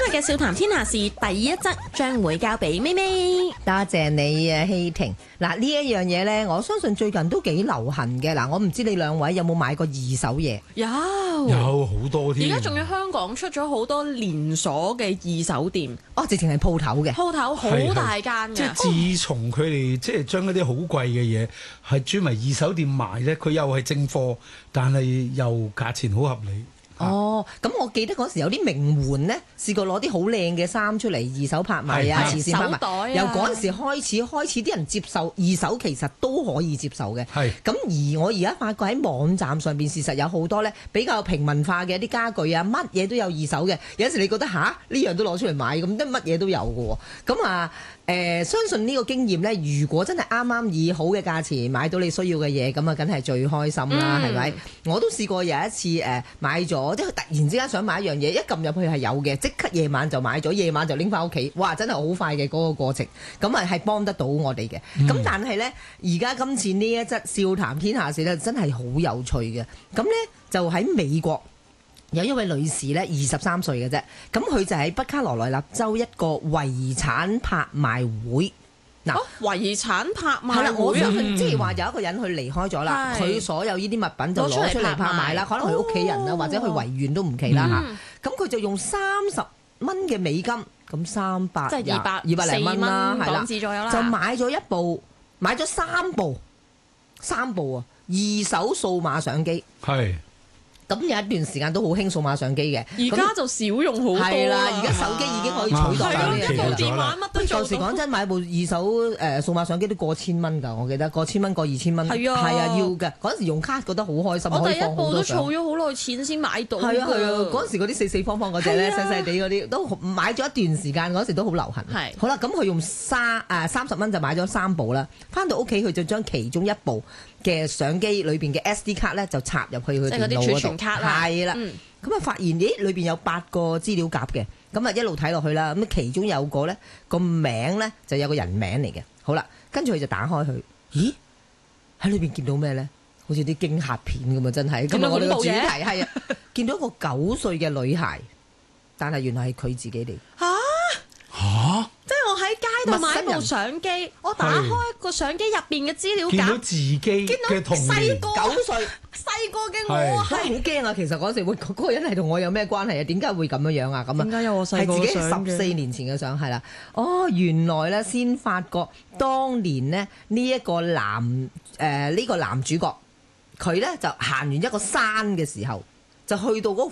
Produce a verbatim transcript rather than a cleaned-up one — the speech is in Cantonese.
日嘅笑談天下事第一則將會交俾咪咪。 多謝你啊，希婷。嗱，呢一樣嘢呢，我相信最近都幾流行嘅。嗱，我唔知你兩位有冇買過二手嘢？ 有有好多添。 而家仲有香港出咗好多連鎖嘅二手店， 哦，直情係鋪頭嘅， 鋪頭好大間嘅。 即係自從佢哋即係將一啲好貴嘅嘢係專為二手店賣咧，佢又係正貨，但係又價錢好合理。 哦，咁我記得嗰時有啲名媛呢，試過攞啲好靚嘅衫出嚟二手拍賣啊，慈善拍賣。 手袋啊， 由嗰陣時開始，開始啲人接受二手，其實都可以接受嘅。 係。 咁而我而家發覺喺網站上邊，事實有好多呢比較平民化嘅一啲家具啊，乜嘢都有二手嘅。有陣時你覺得吓呢樣都攞出嚟買，咁得乜嘢都有嘅喎。咁啊誒、呃，相信呢個經驗呢，如果真係啱啱以好嘅價錢買到你需要嘅嘢，咁啊，梗係最開心啦，係咪、嗯？我都試過有一次誒、呃、買咗，即係突然之間想買一樣嘢，一撳入去係有嘅，即刻夜晚就買咗，夜晚就拎翻屋企，哇！真係好快嘅嗰個過程，咁啊係幫得到我哋嘅。咁、嗯、但係呢，而家今次呢一則笑談天下事呢，真係好有趣嘅。咁呢，就喺美國。有一位女士咧，二十三歲嘅啫，咁佢就喺北卡羅來納州一個遺產拍賣會。嗱、 哦，遺產拍賣會係啦，我相信嗯、 即係話有一個人佢離開咗啦，佢所有呢啲物品就攞出嚟拍賣啦，可能佢屋企人啊，或者佢遺願都唔奇啦嚇。咁佢、嗯、就用三十蚊嘅美金，咁三百即係二百二百零蚊啦，係啦， 港紙左右啦， 就買咗一部，買咗三部，三部啊，二手數碼相機。 係。 咁有一段時間都好興數碼相機嘅， 而家就少用好多啦。 係啦，而家手機已經可以取代咗呢樣嘢。 一部電話乜都做到。 舊時講真，買部二手誒數碼相機都過千蚊㗎，我記得過千蚊過二千蚊。 係啊， 係啊，要嘅。嗰陣時用卡覺得好開心， 我第一部都儲儲咗好耐錢先買到。 係啊係啊，嗰陣時嗰啲四四方方嗰隻咧，細細地嗰啲都買咗一段時間，嗰時都好流行。 係。好啦，咁佢用三誒三十蚊就買咗三部啦，翻到屋企佢就將其中一部嘅相機裏邊嘅 S D 卡咧就插入去佢電腦嗰度。即係嗰啲儲存卡啦。係啦。咁啊、嗯、發現咦裏邊有八個資料夾嘅，咁啊一路睇落去啦，咁其中有個咧個名咧就有個人名嚟嘅，好啦，跟住佢就打開佢，咦喺裏邊見到咩咧？好似啲驚嚇片咁啊！真係，今日我哋個主題係啊，見到一個九歲嘅女孩，但係原來係佢自己嚟。嚇嚇、啊！ 即係我喺街度買部相機，我打開個相機入邊嘅資料夾， 見到自己嘅童年， 九歲細個嘅我係好驚啊！其實嗰時會嗰個人係同我有咩關係啊？點解會咁樣樣啊？咁啊？ 點解有我細個係自己十四年前嘅相係啦。哦，原來咧先發覺當年呢，呢一個男誒呢、呃呢個男主角佢咧就行完一個山嘅時候，就去到嗰個